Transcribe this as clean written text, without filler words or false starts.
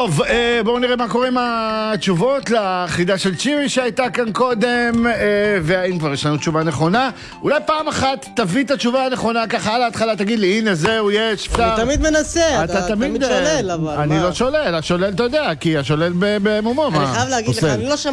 טוב, בואו נראה מה קורה עם התשובות לחידה של צ'ירי שהייתה כאן קודם, והאם כבר יש לנו תשובה נכונה. אולי פעם אחת תביא את התשובה הנכונה, ככה על ההתחלה תגיד לי, הנה זהו, יש, אפשר. אני תמיד מנסה, אתה תמיד שולל, אבל אני לא שולל, השולל אתה יודע, כי השולל במומו. אני חייב להגיד לך, אני לא